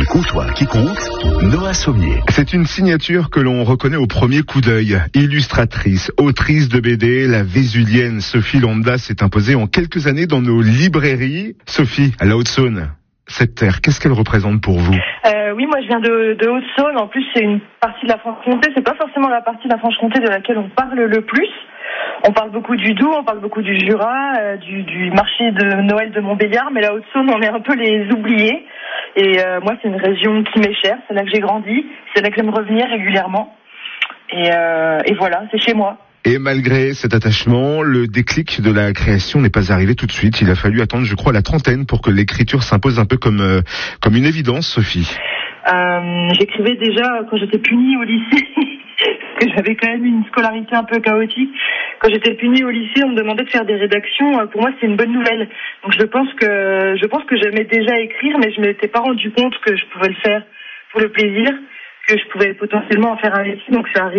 Ou toi qui compte, Noah Sommier. C'est une signature que l'on reconnaît au premier coup d'œil. Illustratrice, autrice de BD, la Vésulienne Sophie Lambda s'est imposée en quelques années dans nos librairies. Sophie, à la Haute-Saône, cette terre, qu'est-ce qu'elle représente pour vous ? Oui, moi je viens de Haute-Saône. En plus, c'est une partie de la Franche-Comté. C'est pas forcément la partie de la Franche-Comté de laquelle on parle le plus. On parle beaucoup du Doubs, on parle beaucoup du Jura, du marché de Noël de Montbéliard, mais la Haute-Saône, on est un peu les oubliés. Et moi, c'est une région qui m'est chère. C'est là que j'ai grandi. C'est là que j'aime revenir régulièrement. Et voilà, c'est chez moi. Et malgré cet attachement, le déclic de la création n'est pas arrivé tout de suite. Il a fallu attendre, je crois, la trentaine pour que l'écriture s'impose un peu comme une évidence, Sophie. J'écrivais déjà quand j'étais punie au lycée, parce que j'avais quand même une scolarité un peu chaotique. Quand j'étais punie au lycée, on me demandait de faire des rédactions. Pour moi, c'est une bonne nouvelle. Donc je pense que j'aimais déjà écrire, mais je m'étais pas rendu compte que je pouvais le faire pour le plaisir, que je pouvais potentiellement en faire un métier. Donc c'est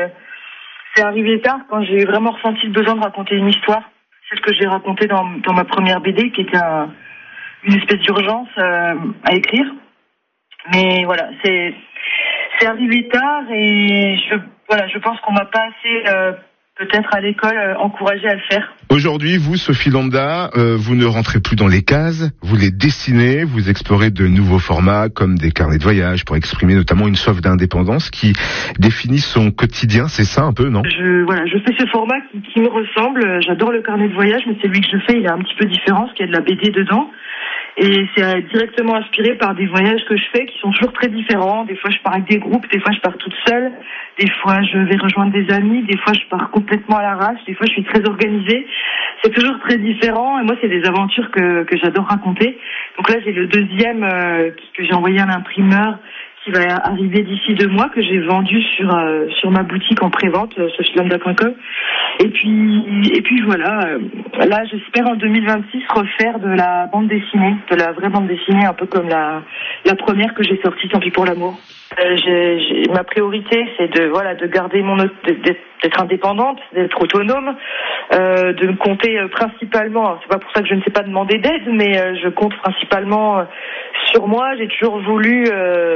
arrivé tard quand j'ai vraiment ressenti le besoin de raconter une histoire. Celle que j'ai racontée dans ma première BD, qui était une espèce d'urgence à écrire. Mais voilà, c'est arrivé tard et je pense qu'on m'a pas assez peut-être à l'école encouragé à le faire. Aujourd'hui, vous, Sophie Lambda, vous ne rentrez plus dans les cases, vous les dessinez, vous explorez de nouveaux formats comme des carnets de voyage pour exprimer notamment une soif d'indépendance qui définit son quotidien, c'est ça un peu, non ? Je fais ce format qui me ressemble. J'adore le carnet de voyage, mais celui que je fais, il est un petit peu différent, parce qu'il y a de la BD dedans. Et c'est directement inspiré par des voyages que je fais qui sont toujours très différents. Des fois, je pars avec des groupes, des fois, je pars toute seule. Des fois, je vais rejoindre des amis. Des fois, je pars complètement à l'arrache. Des fois, je suis très organisée. C'est toujours très différent. Et moi, c'est des aventures que j'adore raconter. Donc là, j'ai le deuxième que j'ai envoyé à l'imprimeur qui va arriver d'ici 2 mois, que j'ai vendu sur ma boutique en pré-vente, sophielambda.com. Et puis voilà, là j'espère en 2026 refaire de la bande dessinée, de la vraie bande dessinée, un peu comme la première que j'ai sortie, Tant pis pour l'amour. Ma priorité, c'est de garder d'être indépendante, d'être autonome, de me compter principalement. C'est pas pour ça que je ne sais pas demander d'aide, mais je compte principalement sur moi. J'ai toujours voulu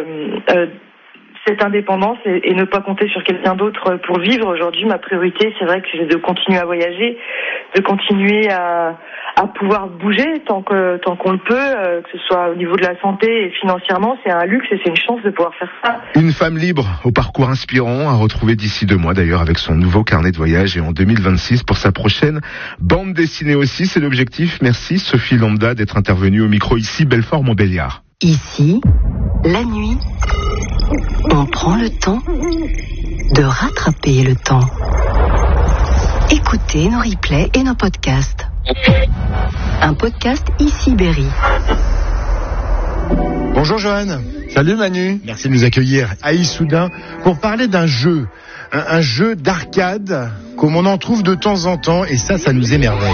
cette indépendance et ne pas compter sur quelqu'un d'autre pour vivre. Aujourd'hui, ma priorité, c'est vrai que c'est de continuer à voyager, de continuer à pouvoir bouger tant qu'on le peut, que ce soit au niveau de la santé et financièrement. C'est un luxe et c'est une chance de pouvoir faire ça. Une femme libre au parcours inspirant à retrouver d'ici 2 mois d'ailleurs avec son nouveau carnet de voyage et en 2026 pour sa prochaine bande dessinée aussi. C'est l'objectif. Merci Sophie Lambda d'être intervenue au micro ici, Belfort-Montbéliard. Ici, la nuit, on prend le temps de rattraper le temps. Écoutez nos replays et nos podcasts. Un podcast Ici Berry. Bonjour Johan. Salut Manu. Merci de nous accueillir à Issoudun pour parler d'un jeu. Un jeu d'arcade comme on en trouve de temps en temps et ça nous émerveille.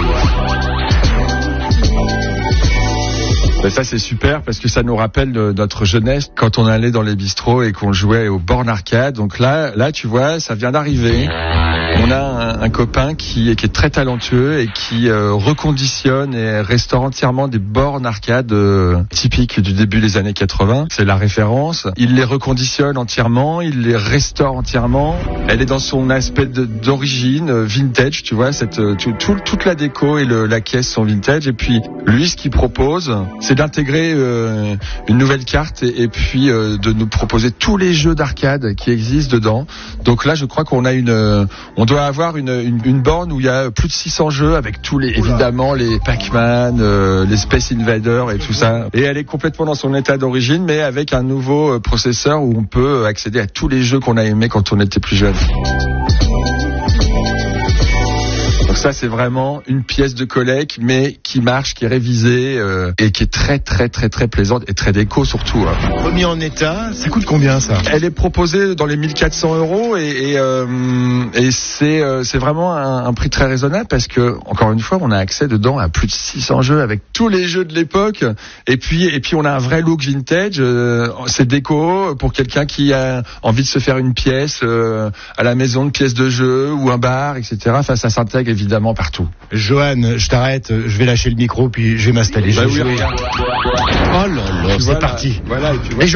Ben ça c'est super parce que ça nous rappelle notre jeunesse quand on allait dans les bistrots et qu'on jouait aux bornes arcade. Donc là tu vois, ça vient d'arriver. On a un copain qui est très talentueux et qui reconditionne et restaure entièrement des bornes arcade typiques du début des années 80. C'est la référence. Il les reconditionne entièrement, il les restaure entièrement. Elle est dans son aspect d'origine, vintage, tu vois. Toute la déco et la caisse sont vintage. Et puis lui, ce qu'il propose, c'est d'intégrer une nouvelle carte et puis de nous proposer tous les jeux d'arcade qui existent dedans. Donc là, je crois qu'on a on doit avoir une borne où il y a plus de 600 jeux avec tous évidemment les Pac-Man, les Space Invaders et tout ça. Et elle est complètement dans son état d'origine, mais avec un nouveau processeur où on peut accéder à tous les jeux qu'on a aimés quand on était plus jeune. Donc ça, c'est vraiment une pièce de collecte, mais qui marche, qui est révisée et qui est très très très très plaisante et très déco surtout. Remis en état, ça coûte combien ça ? Elle est proposée dans les 1400 € et c'est vraiment un prix très raisonnable parce que encore une fois, on a accès dedans à plus de 600 jeux avec tous les jeux de l'époque et puis on a un vrai look vintage. C'est déco pour quelqu'un qui a envie de se faire une pièce à la maison, une pièce de jeu ou un bar, etc. Enfin, ça s'intègre évidemment partout. Johan, je t'arrête, je vais lâcher le micro puis je vais m'installer. Bah oui, regarde. Oh là là, c'est parti. Voilà, et tu vois.